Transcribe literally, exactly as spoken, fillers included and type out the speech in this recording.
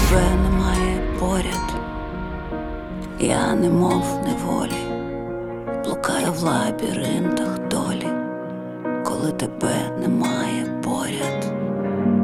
тебе немає поряд, я немов неволі, блукаю в лабіринтах долі, коли тебе немає поряд.